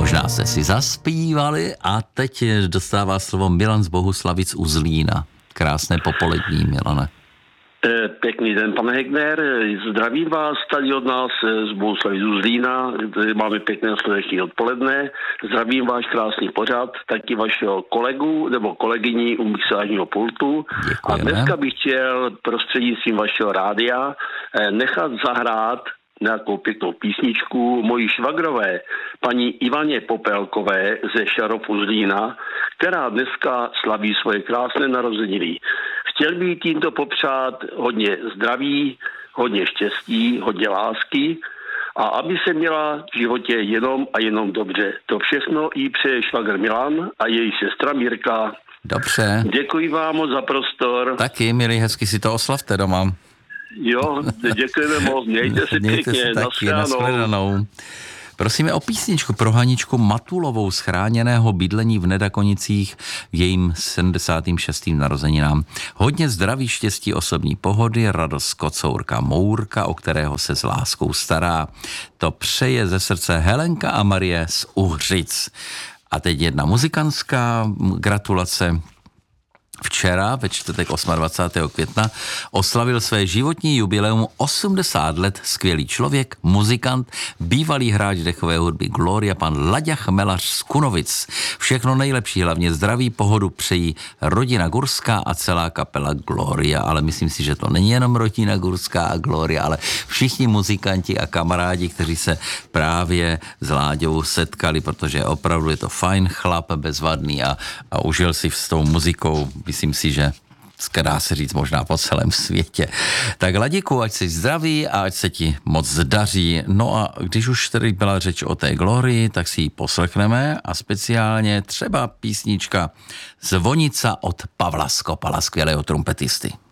Možná jste si zaspívali a teď dostává slovo Milan z Bohuslavic u Zlína. Krásné popolední, Milane. Pěkný den, pane Hegner. Zdravím vás tady od nás z Bohuslavic u Zlína. Máme pěkné sluneční odpoledne. Zdravím váš krásný pořad, taky vašeho kolegu nebo kolegyni u mixážního pultu. Děkujeme. A dneska bych chtěl prostřednictvím vašeho rádia nechat zahrát nějakou pěknou písničku mojí švagrové, paní Ivaně Popelkové ze Šarov u Zlína, která dneska slaví svoje krásné narozeniny. Chtěl bych tímto popřát hodně zdraví, hodně štěstí, hodně lásky a aby se měla v životě jenom a jenom dobře. To všechno jí přeje švagr Milan a její sestra Mirka. Dobře. Děkuji vám moc za prostor. Taky, milí, hezky si to oslavte doma. Jo, děkujeme moc, mějte se pěkně, nashledanou. Prosíme o písničku pro Haničku Matulovou z chráněného bydlení v Nedakonicích v jejím 76. narozeninám. Hodně zdraví, štěstí, osobní pohody, radost kocourka Mourka, o kterého se s láskou stará. To přeje ze srdce Helenka a Marie z Uhřic. A teď jedna muzikantská gratulace. Včera, ve čtvrtek 28. května, oslavil své životní jubileum 80 let skvělý člověk, muzikant, bývalý hráč dechové hudby Gloria, pan Laďa Chmelař z Kunovic. Všechno nejlepší, hlavně zdraví, pohodu přejí rodina Gurská a celá kapela Gloria, ale myslím si, že to není jenom rodina Gurská a Gloria, ale všichni muzikanti a kamarádi, kteří se právě s Láďou setkali, protože opravdu je to fajn chlap, bezvadný a užil si s tou muzikou. Myslím si, že dá se říct možná po celém světě. Tak Ladiku, ať jsi zdravý a ať se ti moc daří. No a když už tady byla řeč o té Glorii, tak si ji poslechneme a speciálně třeba písnička Zvonica od Pavla Skopala, skvělého trumpetisty.